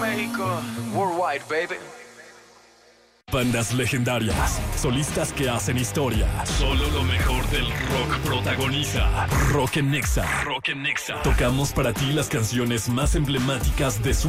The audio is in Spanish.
México, worldwide, baby. Bandas legendarias, solistas que hacen historia. Solo lo mejor del rock protagoniza Rock en Nexa. Rock en Nexa. Tocamos para ti las canciones más emblemáticas de su